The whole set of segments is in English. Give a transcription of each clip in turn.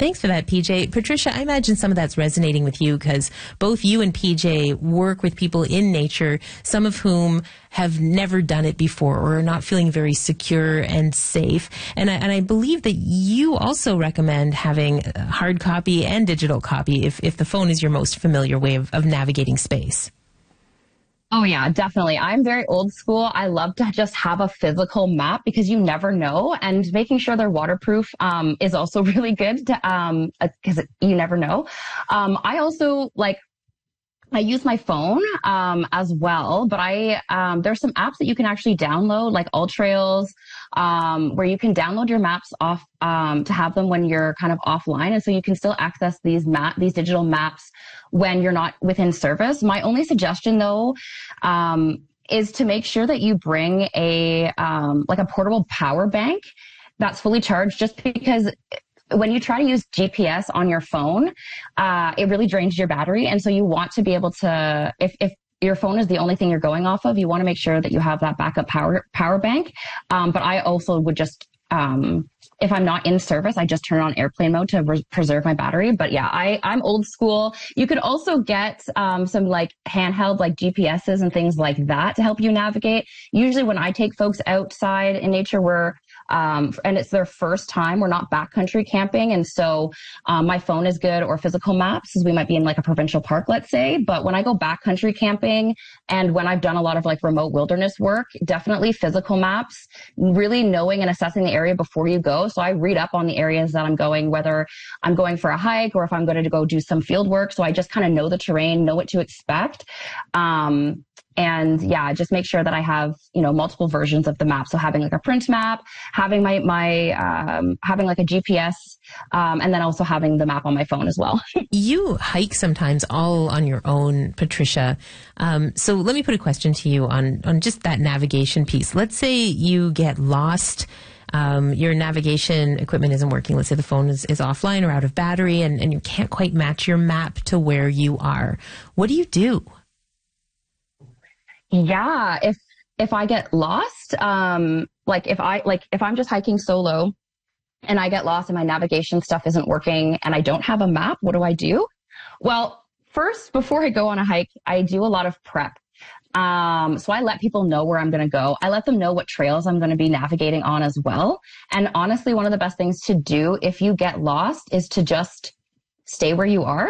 Thanks for that, PJ. Patricia, I imagine some of that's resonating with you because both you and PJ work with people in nature, some of whom have never done it before or are not feeling very secure and safe. And I believe that you also recommend having hard copy and digital copy if the phone is your most familiar way of navigating space. Oh, yeah, definitely. I'm very old school. I love to just have a physical map because you never know. And making sure they're waterproof is also really good because you never know. I also I use my phone as well, but there's some apps that you can actually download, like AllTrails, where you can download your maps off to have them when you're kind of offline, and so you can still access these digital maps when you're not within service. My only suggestion, though, is to make sure that you bring a portable power bank that's fully charged, just because when you try to use GPS on your phone, it really drains your battery. And so you want to be able to, if your phone is the only thing you're going off of, you want to make sure that you have that backup power bank. But I also would just, if I'm not in service, I just turn it on airplane mode to preserve my battery. But yeah, I'm old school. You could also get some handheld GPSs and things like that to help you navigate. Usually when I take folks outside in nature, and it's their first time, we're not backcountry camping. And so my phone is good, or physical maps, as we might be in a provincial park, let's say. But when I go backcountry camping and when I've done a lot of remote wilderness work, definitely physical maps, really knowing and assessing the area before you go. So I read up on the areas that I'm going, whether I'm going for a hike or if I'm going to go do some field work. So I just kind of know the terrain, know what to expect. And yeah, just make sure that I have, multiple versions of the map. So having a print map, having having a GPS, and then also having the map on my phone as well. You hike sometimes all on your own, Patricia. So let me put a question to you on just that navigation piece. Let's say you get lost. Your navigation equipment isn't working. Let's say the phone is offline or out of battery and you can't quite match your map to where you are. What do you do? Yeah, if I get lost, if I'm just hiking solo and I get lost and my navigation stuff isn't working and I don't have a map, what do I do? Well, first, before I go on a hike, I do a lot of prep. So I let people know where I'm going to go. I let them know what trails I'm going to be navigating on as well. And honestly, one of the best things to do if you get lost is to just stay where you are.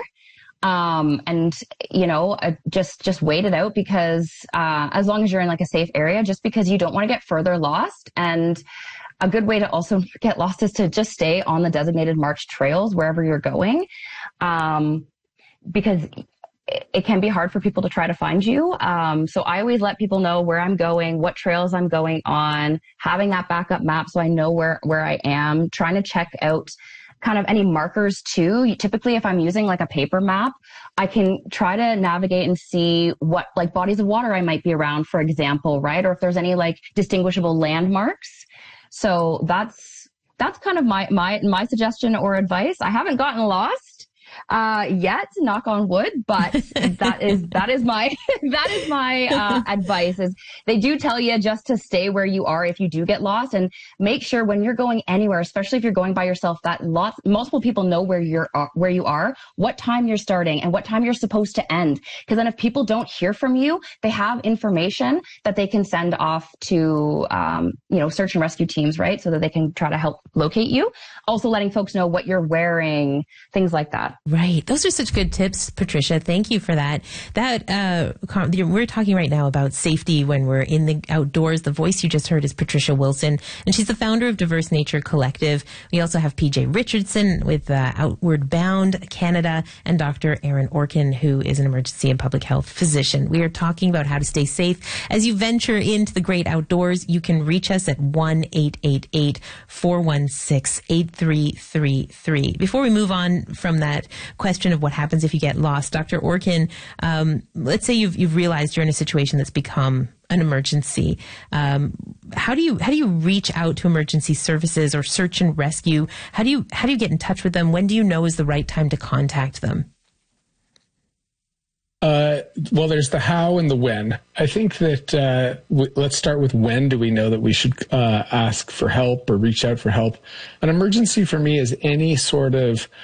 Just wait it out, because, as long as you're in a safe area, just because you don't want to get further lost. And a good way to also get lost is to just stay on the designated marked trails wherever you're going. Because it can be hard for people to try to find you. So I always let people know where I'm going, what trails I'm going on, having that backup map so I know where I am, trying to check out kind of any markers too. Typically, if I'm using a paper map, I can try to navigate and see what bodies of water I might be around, for example, right? Or if there's any distinguishable landmarks. So that's kind of my suggestion or advice. I haven't gotten lost yet, knock on wood, but that is my advice. Is they do tell you just to stay where you are if you do get lost, and make sure when you're going anywhere, especially if you're going by yourself, that multiple people know where you are, what time you're starting, and what time you're supposed to end. Because then if people don't hear from you, they have information that they can send off to search and rescue teams, right? So that they can try to help locate you. Also letting folks know what you're wearing, things like that. Right. Those are such good tips, Patricia. Thank you for that. We're talking right now about safety when we're in the outdoors. The voice you just heard is Patricia Wilson, and she's the founder of Diverse Nature Collective. We also have PJ Richardson with Outward Bound Canada, and Dr. Aaron Orkin, who is an emergency and public health physician. We are talking about how to stay safe as you venture into the great outdoors. You can reach us at 1-888-416-8333. Before we move on from that question of what happens if you get lost, Dr. Orkin, let's say you've realized you're in a situation that's become an emergency. How do you reach out to emergency services or search and rescue? How do you get in touch with them? When do you know is the right time to contact them? Well, there's the how and the when. I think that let's start with when do we know that we should ask for help or reach out for help. An emergency for me is any sort of